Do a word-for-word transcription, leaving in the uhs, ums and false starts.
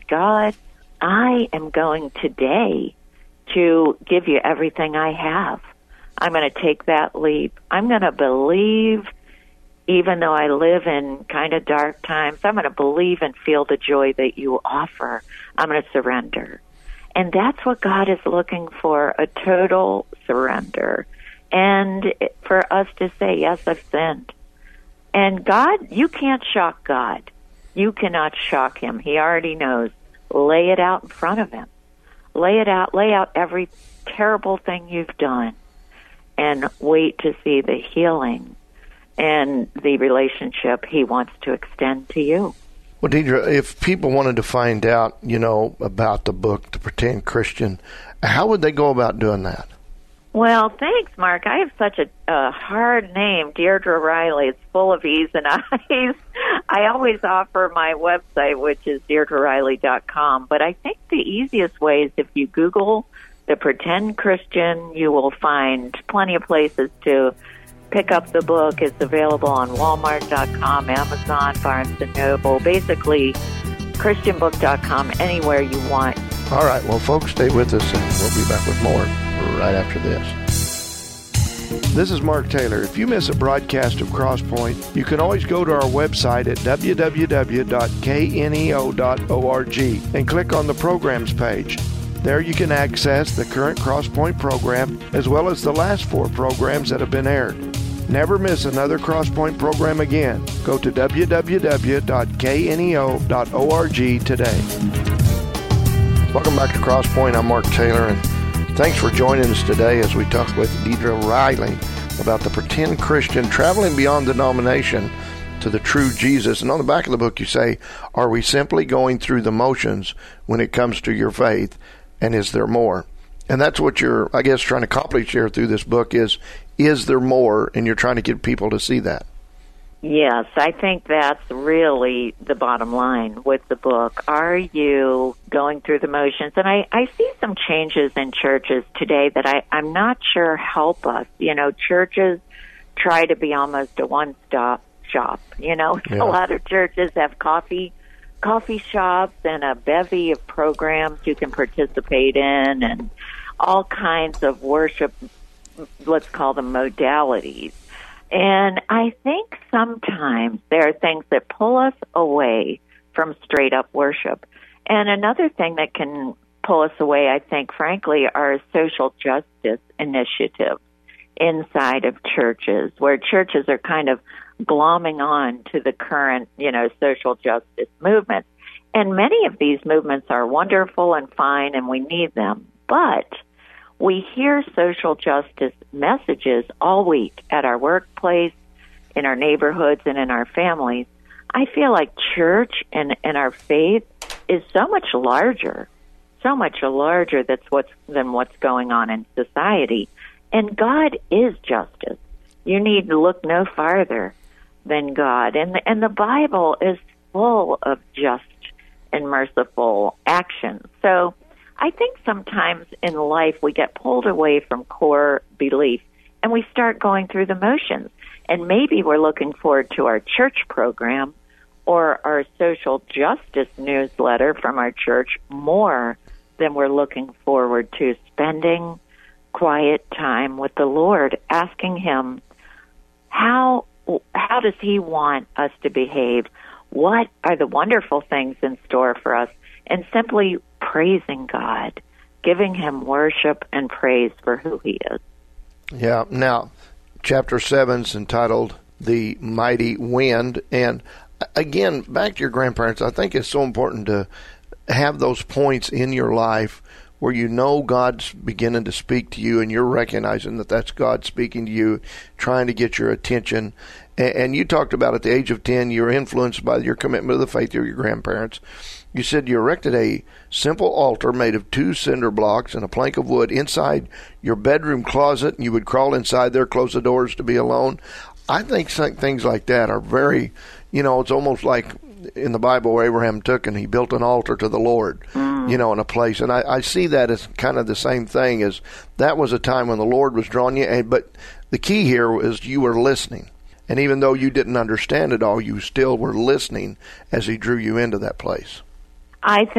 God, I am going today to give you everything I have. I'm going to take that leap. I'm going to believe, even though I live in kind of dark times, I'm going to believe and feel the joy that you offer. I'm going to surrender. And that's what God is looking for, a total surrender. And for us to say, yes, I've sinned. And God, you can't shock God. You cannot shock him. He already knows. Lay it out in front of him. Lay it out. Lay out every terrible thing you've done. And wait to see the healing and the relationship he wants to extend to you. Well, Deidre, if people wanted to find out, you know, about the book, The Pretend Christian, how would they go about doing that? Well, thanks, Mark. I have such a, a hard name, Deirdre Riley. It's full of E's and I's. I always offer my website, which is deirdre riley dot com. But I think the easiest way is if you Google The Pretend Christian, you will find plenty of places to pick up the book. It's available on walmart dot com, Amazon, Barnes and Noble, basically christian book dot com, anywhere you want. All right. Well, folks, stay with us, and we'll be back with more right after this. This is Mark Taylor. If you miss a broadcast of Crosspoint, you can always go to our website at w w w dot k n e o dot org and click on the programs page. There you can access the current Crosspoint program as well as the last four programs that have been aired. Never miss another Crosspoint program again. Go to w w w dot k n e o dot org today. Welcome back to Crosspoint. I'm Mark Taylor, and thanks for joining us today as we talk with Deirdre Riley about the pretend Christian traveling beyond denomination to the true Jesus. And on the back of the book you say, are we simply going through the motions when it comes to your faith, and is there more? And that's what you're, I guess, trying to accomplish here through this book is, is there more? And you're trying to get people to see that. Yes, I think that's really the bottom line with the book. Are you going through the motions? And I, I see some changes in churches today that I, I'm not sure help us. You know, churches try to be almost a one-stop shop. You know, yeah. A lot of churches have coffee coffee shops and a bevy of programs you can participate in and all kinds of worship, let's call them modalities. And I think sometimes there are things that pull us away from straight-up worship. And another thing that can pull us away, I think, frankly, are social justice initiatives inside of churches, where churches are kind of glomming on to the current, you know, social justice movement. And many of these movements are wonderful and fine, and we need them. But we hear social justice messages all week at our workplace, in our neighborhoods, and in our families. I feel like church and, and our faith is so much larger, so much larger that's what's, than what's going on in society. And God is justice. You need to look no farther than God. And the, and the Bible is full of just and merciful actions. So I think sometimes in life we get pulled away from core belief and we start going through the motions. And maybe we're looking forward to our church program or our social justice newsletter from our church more than we're looking forward to spending quiet time with the Lord, asking Him, how how does He want us to behave? What are the wonderful things in store for us? And simply praising God, giving Him worship and praise for who He is. Yeah. Now, chapter seven is entitled The Mighty Wind. And again, back to your grandparents, I think it's so important to have those points in your life where you know God's beginning to speak to you and you're recognizing that that's God speaking to you, trying to get your attention. And you talked about at the age of ten, you were influenced by your commitment to the faith of your grandparents. You said you erected a simple altar made of two cinder blocks and a plank of wood inside your bedroom closet, and you would crawl inside there, close the doors to be alone. I think things like that are very, you know, it's almost like in the Bible where Abraham took and he built an altar to the Lord, mm. you know, in a place. And I, I see that as kind of the same thing, as that was a time when the Lord was drawing you. And, but the key here is you were listening. And even though you didn't understand it all, you still were listening as He drew you into that place. I think